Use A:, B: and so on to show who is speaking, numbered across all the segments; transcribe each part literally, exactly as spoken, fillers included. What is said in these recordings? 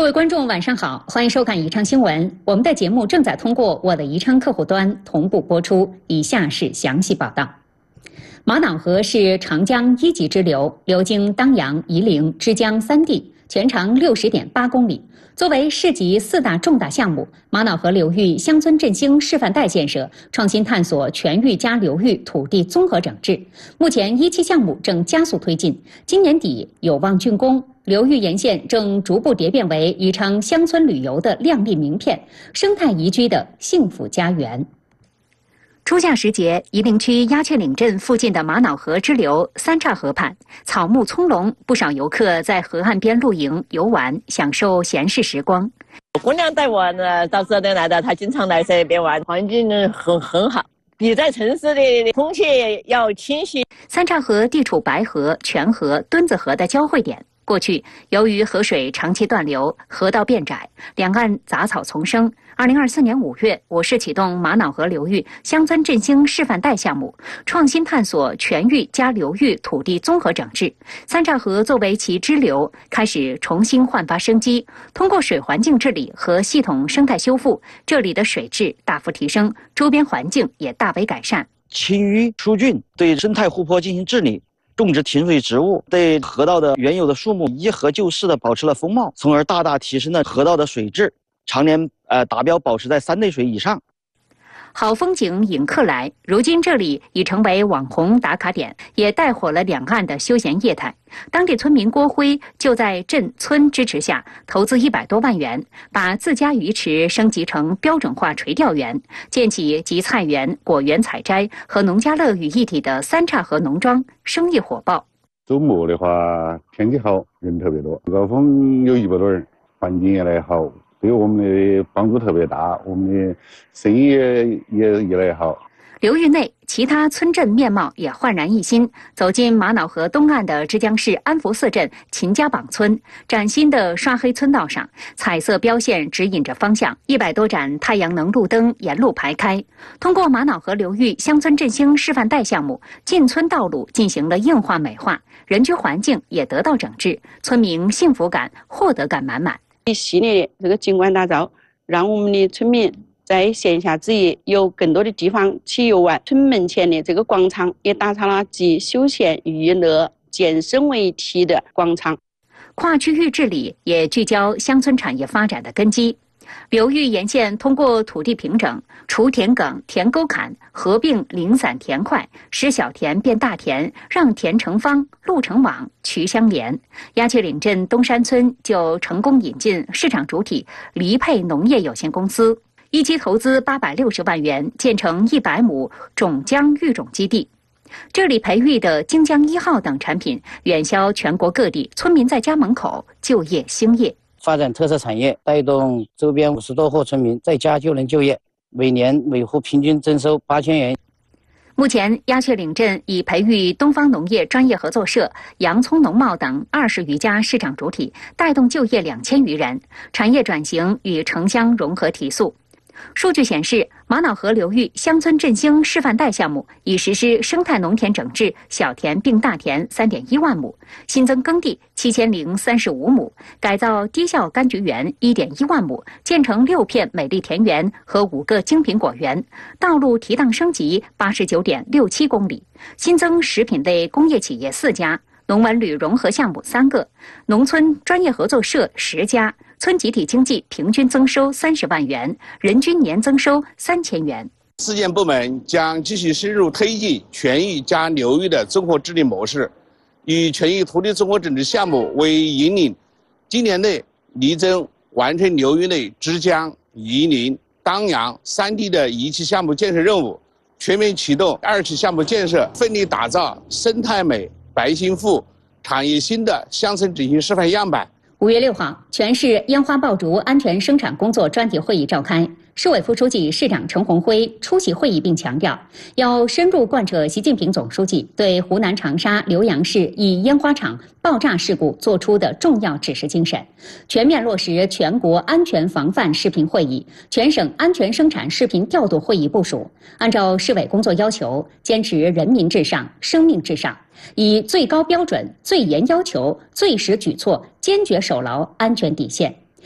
A: 位观众，晚上好，欢迎收看宜昌新闻。我们的节目正在通过我的宜昌客户端同步播出。以下是详细报道。玛瑙河是长江一级支流，流经当阳、夷陵、枝江三地，全长六十点八公里。作为市级四大重大项目，玛瑙河流域乡村振兴示范带建设创新探索全域加流域土地综合整治，目前一期项目正加速推进，今年底有望竣工。流域沿线正逐步蝶变为宜昌乡村旅游的亮丽名片，生态宜居的幸福家园。初夏时节，夷陵区鸦雀岭镇附近的玛瑙河支流三岔河畔，草木葱茏，不少游客在河岸边露营游玩，享受闲适时光。
B: 姑娘带我呢，到这里来的，她经常来这边玩，环境很很好，比在城市的空气要清新。
A: 三岔河地处白河、泉河、墩子河的交汇点。过去，由于河水长期断流，河道变窄，两岸杂草丛生。二零二四年五月，我市启动玛瑙河流域乡村振兴示范带项目，创新探索全域加流域土地综合整治。三岔河作为其支流，开始重新焕发生机。通过水环境治理和系统生态修复，这里的水质大幅提升，周边环境也大为改善。
C: 清淤疏浚，对生态湖泊进行治理。种植停水植物，对河道的原有的树木依河就势的保持了风貌，从而大大提升了河道的水质，常年呃达标保持在三类水以上。
A: 好风景引客来，如今这里已成为网红打卡点，也带火了两岸的休闲业态。当地村民郭辉就在镇村支持下，投资一百多万元，把自家鱼池升级成标准化垂钓园，建起集菜园、果园采摘和农家乐于一体的三岔河农庄，生意火爆。
D: 周末的话，天气好，人特别多，高峰有一百多人，环境也来好。对我们的帮助特别大，我们的生意也也越来越好。
A: 流域内其他村镇面貌也焕然一新。走进玛瑙河东岸的枝江市安福寺镇秦家堡村，崭新的刷黑村道上，彩色标线指引着方向，一百多盏太阳能路灯沿路排开。通过玛瑙河流域乡村振兴示范带项目，进村道路进行了硬化美化，人居环境也得到整治，村民幸福感、获得感满满。
E: 一系列的这个景观打造，让我们的村民在闲暇之余有更多的地方去游玩。村门前的这个广场也打造了集休闲、娱乐、健身为一体的广场。
A: 跨区域治理也聚焦乡村产业发展的根基。流域沿线通过土地平整、除田埂、田沟坎，合并零散田块，使小田变大田，让田成方、路成网、渠相连。鸦雀岭镇东山村就成功引进市场主体黎沛农业有限公司，一期投资八百六十万元，建成一百亩种姜育种基地。这里培育的京姜一号等产品远销全国各地，村民在家门口就业兴业。
F: 发展特色产业，带动周边五十多户村民在家就能就业，每年每户平均增收八千元。
A: 目前，鸦雀岭镇已培育东方农业专业合作社、洋葱农贸等二十余家市场主体，带动就业两千余人，产业转型与城乡融合提速。数据显示，玛瑙河流域乡村振兴示范带项目已实施生态农田整治，小田并大田 三点一万亩，新增耕地七千零三十五亩，改造低效柑橘园 一点一万亩，建成六片美丽田园和五个精品果园，道路提档升级八十九点六七公里，新增食品类工业企业四家，农文旅融合项目三个，农村专业合作社十家。村集体经济平均增收三十万元，人均年增收三千元。
G: 市建部门将继续深入推进全域加流域的综合治理模式，以全域土地综合整治项目为引领，今年内力争完成流域内枝江、夷陵、当阳三地的一期项目建设任务，全面启动二期项目建设，奋力打造生态美、百姓富、产业兴的乡村振兴示范样板。
A: 五月六号，全市烟花爆竹安全生产工作专题会议召开。市委副书记、市长陈鸿辉出席会议并强调，要深入贯彻习近平总书记对湖南长沙浏阳市一烟花厂爆炸事故作出的重要指示精神，全面落实全国安全防范视频会议、全省安全生产视频调度会议部署，按照市委工作要求，坚持人民至上、生命至上，以最高标准、最严要求、最实举措，坚决守牢安全底线。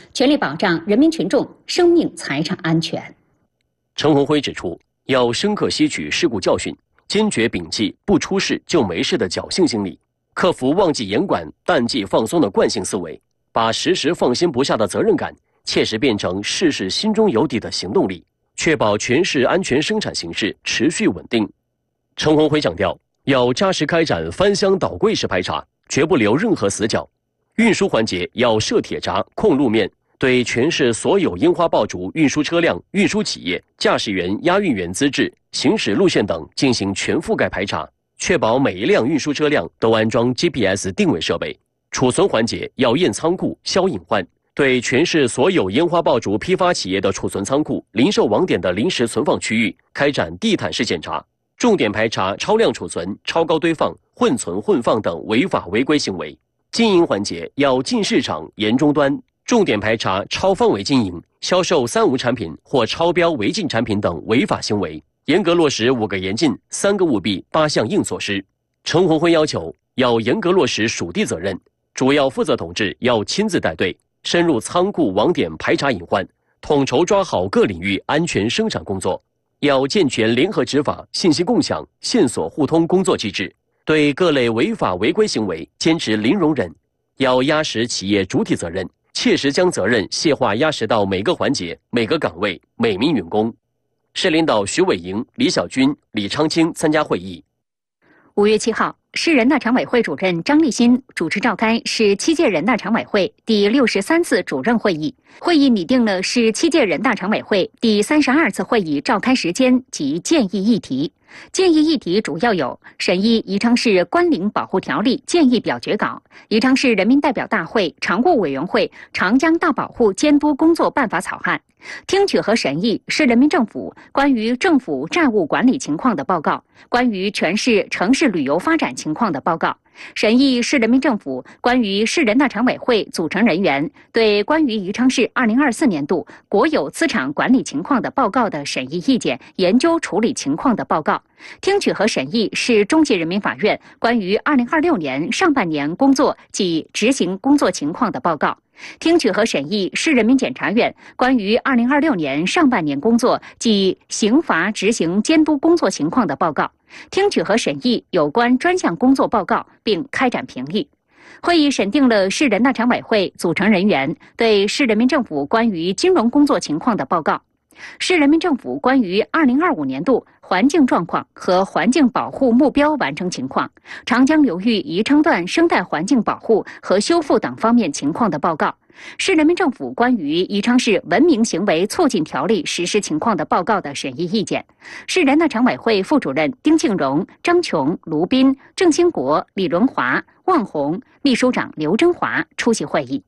A: 全力保障人民群众生命财产安全。
H: 陈宏辉指出，要深刻吸取事故教训，坚决摒弃不出事就没事的侥幸心理，克服忘记严管、淡记放松的惯性思维，把时时放心不下的责任感切实变成事事心中有底的行动力，确保全市安全生产形势持续稳定。陈宏辉强调，要扎实开展翻箱倒柜式排查，绝不留任何死角。运输环节要设铁闸、控路面，对全市所有樱花爆竹运输车辆、运输企业、驾驶员、押运员资质、行驶路线等进行全覆盖排查，确保每一辆运输车辆都安装 G P S 定位设备。储存环节要验仓库、消隐患，对全市所有烟花爆竹批发企业的储存仓库、零售网点的临时存放区域开展地毯式检查，重点排查超量储存、超高堆放、混存混放等违法违规行为。经营环节要进市场、严终端，重点排查超范围经营、销售三无产品或超标违禁产品等违法行为，严格落实五个严禁、三个务必、八项硬措施。陈宏辉要求要严格落实属地责任，主要负责同志要亲自带队，深入仓库网点排查隐患，统筹抓好各领域安全生产工作。要健全联合执法、信息共享、线索互通工作机制，对各类违法违规行为坚持零容忍，要压实企业主体责任，切实将责任细化压实到每个环节、每个岗位、每名员工。市领导徐伟莹、李小军、李昌清参加会议。
A: 五月七号，市人大常委会主任张立新主持召开市七届人大常委会第六十三次主任会议。会议拟定了市七届人大常委会第三十二次会议召开时间及建议议题。建议议题主要有：审议宜昌市关岭保护条例建议表决稿、宜昌市人民代表大会常务委员会长江大保护监督工作办法草案，听取和审议市人民政府关于政府债务管理情况的报告、关于全市城市旅游发展情况的报告，审议市人民政府关于市人大常委会组成人员对关于宜昌市二零二四年度国有资产管理情况的报告的审议意见、研究处理情况的报告，听取和审议市中级人民法院关于二零二六年上半年工作及执行工作情况的报告，听取和审议市人民检察院关于二零二六年上半年工作及刑罚执行监督工作情况的报告，听取和审议有关专项工作报告，并开展评议。会议审定了市人大常委会组成人员对市人民政府关于金融工作情况的报告，市人民政府关于二零二五年度环境状况和环境保护目标完成情况、长江流域宜昌段生态环境保护和修复等方面情况的报告，市人民政府关于宜昌市文明行为促进条例实施情况的报告的审议意见。市人大常委会副主任丁庆荣、张琼、卢斌、郑兴国、李伦华、汪红、秘书长刘真华出席会议。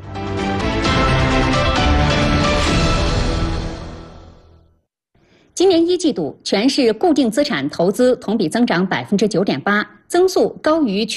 A: 今年一季度，全市固定资产投资同比增长百分之九点八，增速高于